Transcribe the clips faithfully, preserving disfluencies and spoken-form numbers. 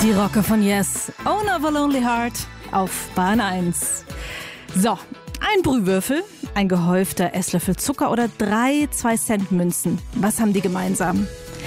Die Rocker von Yes, Owner of a Lonely Heart auf Bahn eins. So, ein Brühwürfel, ein gehäufter Esslöffel Zucker oder drei zwei-Cent-Münzen. Was haben die gemeinsam?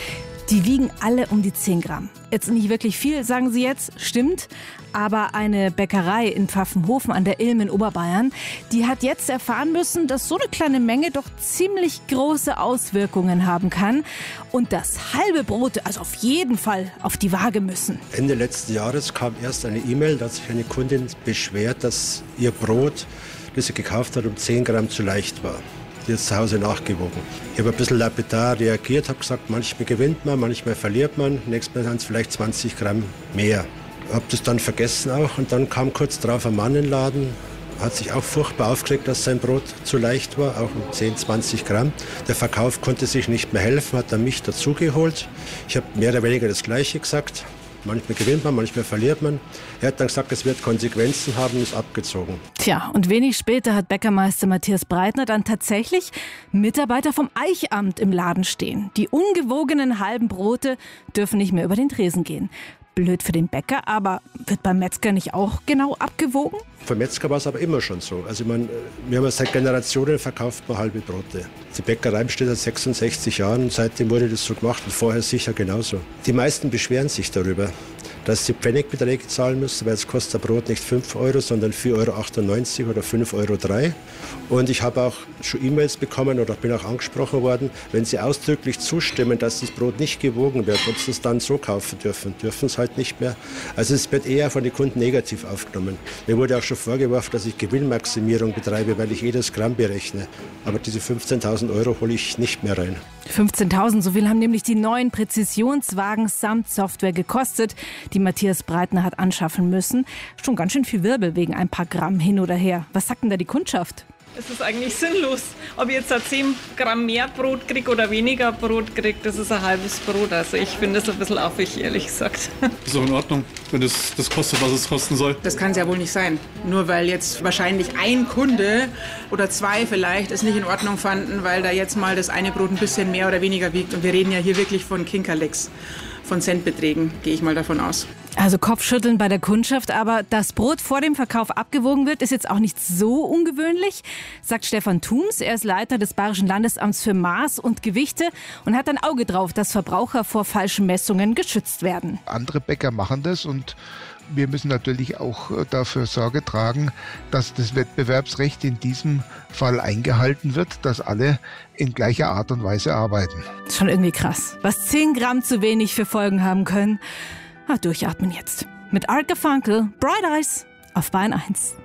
Die wiegen alle um die zehn Gramm. Jetzt nicht wirklich viel, sagen Sie jetzt, stimmt. Aber eine Bäckerei in Pfaffenhofen an der Ilm in Oberbayern, die hat jetzt erfahren müssen, dass so eine kleine Menge doch ziemlich große Auswirkungen haben kann. Und dass halbe Brote, also auf jeden Fall, auf die Waage müssen. Ende letzten Jahres kam erst eine E-Mail, dass sich eine Kundin beschwert, dass ihr Brot, das sie gekauft hat, um zehn Gramm zu leicht war. Die ist zu Hause nachgewogen. Ich habe ein bisschen lapidar reagiert, habe gesagt, manchmal gewinnt man, manchmal verliert man. Nächstes Mal sind es vielleicht zwanzig Gramm mehr. Ich habe das dann vergessen auch und dann kam kurz drauf ein Mann in den Laden, hat sich auch furchtbar aufgeregt, dass sein Brot zu leicht war, auch um zehn, zwanzig Gramm. Der Verkauf konnte sich nicht mehr helfen, hat dann mich dazugeholt. Ich habe mehr oder weniger das Gleiche gesagt. Manchmal gewinnt man, manchmal verliert man. Er hat dann gesagt, es wird Konsequenzen haben, ist abgezogen. Tja, und wenig später hat Bäckermeister Matthias Breitner dann tatsächlich Mitarbeiter vom Eichamt im Laden stehen. Die ungewogenen halben Brote dürfen nicht mehr über den Tresen gehen. Blöd für den Bäcker, aber wird beim Metzger nicht auch genau abgewogen? Beim Metzger war es aber immer schon so. Also ich meine, wir haben seit Generationen verkauft man halbe Brote. Die Bäckerei besteht seit sechsundsechzig Jahren und seitdem wurde das so gemacht und vorher sicher genauso. Die meisten beschweren sich darüber, dass sie Pfennigbeträge zahlen müssen, weil es kostet ein Brot nicht fünf Euro, sondern vier Euro achtundneunzig oder fünf Euro drei. Und ich habe auch schon E-Mails bekommen oder bin auch angesprochen worden, wenn sie ausdrücklich zustimmen, dass das Brot nicht gewogen wird, ob sie es dann so kaufen dürfen, dürfen es halt nicht mehr. Also es wird eher von den Kunden negativ aufgenommen. Mir wurde auch schon vorgeworfen, dass ich Gewinnmaximierung betreibe, weil ich jedes Gramm berechne. Aber diese fünfzehntausend Euro hole ich nicht mehr rein. fünfzehntausend, so viel haben nämlich die neuen Präzisionswagen samt Software gekostet, die Matthias Breitner hat anschaffen müssen. Schon ganz schön viel Wirbel wegen ein paar Gramm hin oder her. Was sagt denn da die Kundschaft? Es ist eigentlich sinnlos, ob ich jetzt zehn Gramm mehr Brot kriege oder weniger Brot kriege, das ist ein halbes Brot. Also ich finde das ein bisschen affig, ehrlich gesagt. Ist auch in Ordnung, wenn das, das kostet, was es kosten soll. Das kann es ja wohl nicht sein. Nur weil jetzt wahrscheinlich ein Kunde oder zwei vielleicht es nicht in Ordnung fanden, weil da jetzt mal das eine Brot ein bisschen mehr oder weniger wiegt. Und wir reden ja hier wirklich von Kinkerlecks, von Centbeträgen, gehe ich mal davon aus. Also Kopfschütteln bei der Kundschaft, aber dass Brot vor dem Verkauf abgewogen wird, ist jetzt auch nicht so ungewöhnlich, sagt Stefan Thums. Er ist Leiter des Bayerischen Landesamts für Maß und Gewichte und hat ein Auge drauf, dass Verbraucher vor falschen Messungen geschützt werden. Andere Bäcker machen das und wir müssen natürlich auch dafür Sorge tragen, dass das Wettbewerbsrecht in diesem Fall eingehalten wird, dass alle in gleicher Art und Weise arbeiten. Schon irgendwie krass, was zehn Gramm zu wenig für Folgen haben können. Ah, durchatmen jetzt. Mit Art Garfunkel, Bright Eyes auf Bahn eins.